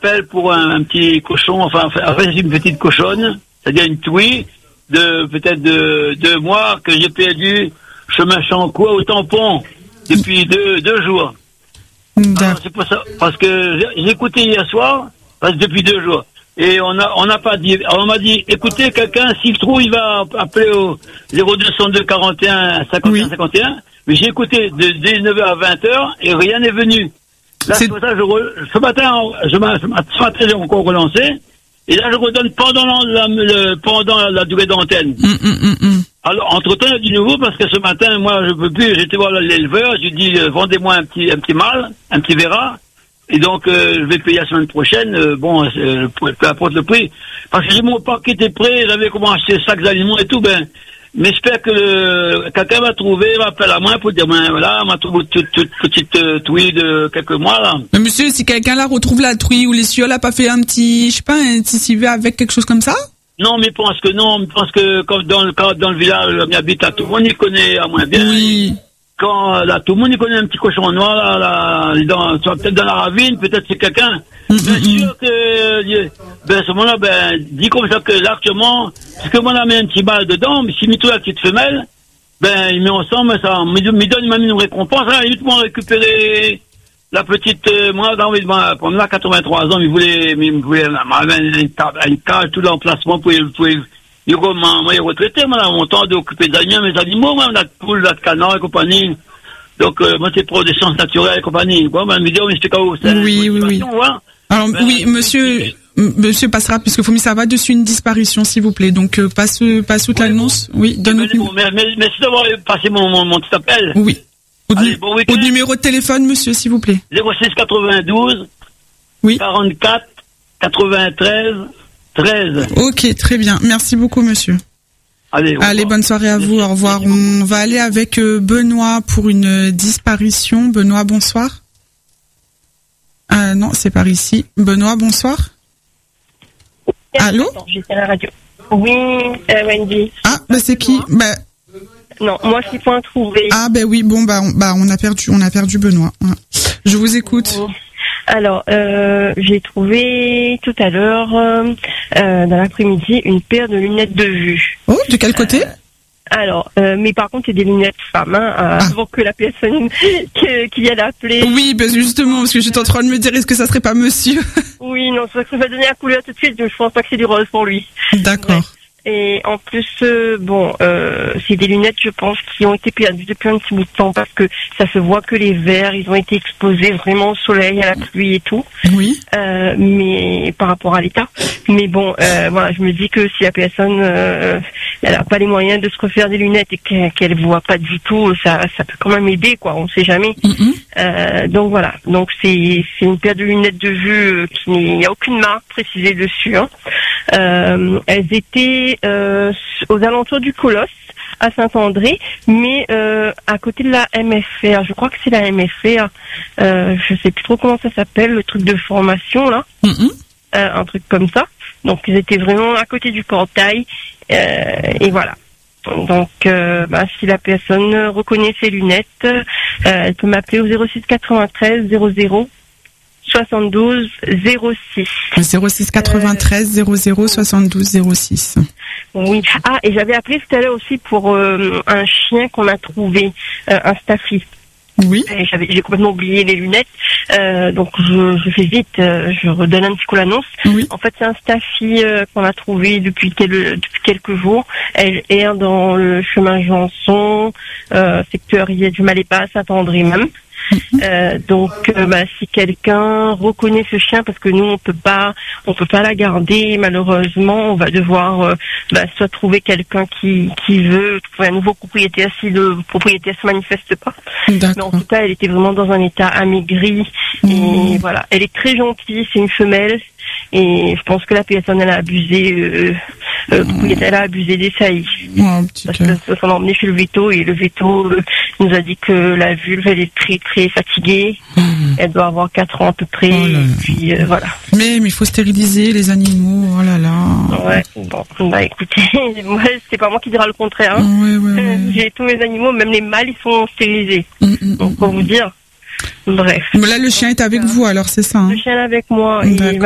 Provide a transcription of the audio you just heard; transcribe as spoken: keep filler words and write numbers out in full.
j'appelle pour un, un petit cochon, enfin, enfin c'est une petite cochonne, c'est-à-dire une touille de peut-être de deux mois que j'ai perdu chemin Chancois au tampon depuis deux, deux jours. Alors, c'est pour ça, parce que j'ai, j'ai écouté hier soir, parce que depuis deux jours. Et on a, on n'a pas dit, on m'a dit, écoutez, quelqu'un, s'il trouve, il va appeler au zéro deux cent deux quarante et un cinquante et un cinquante et un. Mais j'ai écouté de dix-neuf heures à vingt heures et rien n'est venu. Là, c'est pour ça que je re... ce matin, je ce matin, j'ai encore relancé. Et là, je redonne pendant la, le, pendant la, la durée d'antenne. Mm, mm, mm. Alors, entre-temps, il y a du nouveau parce que ce matin, moi, je peux plus, j'étais voir l'éleveur, j'ai dit, euh, vendez-moi un petit, un petit mâle, un petit verra. Et donc, euh, je vais payer la semaine prochaine, euh, bon, euh, peu importe le prix. Parce que j'ai mon paquet était prêt, j'avais comment acheter sacs d'aliments et tout, ben, mais j'espère que euh, quelqu'un va trouver, va appeler à moi pour dire, ben, voilà, on m'a trouvé toute, toute petite euh, truie de quelques mois, là. Mais monsieur, si quelqu'un là retrouve la truie ou les sioles a pas fait un petit, je sais pas, un petit civet avec quelque chose comme ça? Non, mais pense que non, je pense que comme dans le dans le village où j'habite, tout le monde y connaît à moins bien. Oui. Quand là, tout le monde y connaît un petit cochon noir là, là dans, peut-être dans la ravine, peut-être c'est quelqu'un. Mm-hmm. Bien sûr que ben à ce moment-là, ben dit comme ça que là actuellement, parce que moi on a mis un petit mâle dedans, mais si met tout la petite femelle, ben il met ensemble, ça me donne il m'a mis une récompense, là, limite moi récupérer la petite, euh, moi, dans, pendant là, quatre-vingt-trois ans, il voulait, il voulait, une cage, tout l'emplacement pour, pour, il moi, il est retraité, moi, mon temps d'occuper des animaux, mes animaux, moi, on a de poules, on a de canards et compagnie. Donc, euh, moi, c'est pour des sciences naturelles et compagnie, quoi, ma vidéo, mais c'était quand même, c'est oui, oui, oui. Hein. Alors, ben, oui, monsieur, monsieur passera, puisque faut mis ça va dessus une disparition, s'il vous plaît. Donc, euh, passe, passe toute oui, l'annonce. Bon. Oui, donne bon, mais, mais, merci d'avoir passé mon, mon, mon petit appel. Oui. Au, Allez, bon au numéro de téléphone, monsieur, s'il vous plaît. zéro six quatre-vingt-douze. Oui. quarante-quatre quatre-vingt-treize treize. Ok, très bien. Merci beaucoup, monsieur. Allez, Allez, bonne soirée à vous. Au revoir. On va aller avec Benoît pour une disparition. Benoît, bonsoir. Euh, non, c'est par ici. Benoît, bonsoir. Allô? J'étais à la radio. Oui, euh, Wendy. Ah, bah c'est qui? Bah. Non, moi je suis point trouvé. Ah ben oui, bon bah on, bah on a perdu, on a perdu Benoît. Je vous écoute. Alors, euh, j'ai trouvé tout à l'heure, euh, euh, dans l'après-midi, une paire de lunettes de vue. Oh, de quel côté? euh, Alors, euh, mais par contre, c'est des lunettes femmes, hein, euh, ah. avant que la personne qui, qui vient d'appeler. Oui, ben justement, parce que j'étais en train de me dire, est-ce que ça serait pas monsieur? Oui, non, c'est vrai que ça va donner la couleur tout de suite, je pense pas que c'est du rose pour lui. D'accord. Ouais. Et en plus, euh, bon, euh, c'est des lunettes, je pense, qui ont été perdues depuis un petit bout de temps parce que ça se voit que les verres, ils ont été exposés vraiment au soleil, à la pluie et tout. Oui. Euh, mais par rapport à l'état. Mais bon, euh, voilà, je me dis que si la personne, euh, elle a pas les moyens de se refaire des lunettes et qu'elle, qu'elle voit pas du tout, ça, ça peut quand même aider, quoi. On sait jamais. Mm-hmm. Euh, donc voilà. Donc c'est, c'est une paire de lunettes de vue qui n'y a aucune marque précisée dessus. Hein. Euh, elles étaient Euh, aux alentours du Colosse à Saint-André, mais euh, à côté de la M F R. Je crois que c'est la M F R. Euh, je sais plus trop comment ça s'appelle, le truc de formation là, mm-hmm. euh, un truc comme ça. Donc ils étaient vraiment à côté du portail euh, et voilà. Donc euh, bah, si la personne reconnaît ses lunettes, euh, elle peut m'appeler au zéro six quatre-vingt-treize zéro zéro soixante-douze zéro six. zéro six quatre-vingt-treize zéro zéro soixante-douze zéro six. Oui. Ah, et j'avais appelé tout à l'heure aussi pour euh, un chien qu'on a trouvé, euh, un staffy. Oui. Et j'avais, j'ai complètement oublié les lunettes, euh, donc je, je fais vite, euh, je redonne un petit coup l'annonce. Oui. En fait, c'est un staffy euh, qu'on a trouvé depuis, quel, depuis quelques jours. Elle erre dans le chemin Janson, euh, secteur il y a du Malépa, à Saint-André même. Euh, donc, euh, bah, si quelqu'un reconnaît ce chien, parce que nous on peut pas, on peut pas la garder malheureusement, on va devoir euh, bah, soit trouver quelqu'un qui qui veut trouver un nouveau propriétaire si le propriétaire se manifeste pas. D'accord. Mais en tout cas, elle était vraiment dans un état amaigri mmh. et voilà, elle est très gentille, c'est une femelle. Et je pense que la personne, elle a abusé, euh, euh, elle a abusé des saillies. Oh, parce que on l'a emmené chez le véto et le véto euh, nous a dit que la vulve, elle est très très fatiguée. Mmh. Elle doit avoir quatre ans à peu près. Oh et puis euh, voilà. Mais mais il faut stériliser les animaux. Oh là là. Ouais. Bon, bah écoutez, moi c'est pas moi qui dira le contraire. Hein. Ouais, ouais, ouais. J'ai tous mes animaux, même les mâles, ils sont stérilisés. Mmh, Donc pour mmh. vous dire. Bref. Mais là, le chien est avec vous, alors c'est ça. Hein. Le chien est avec moi. Et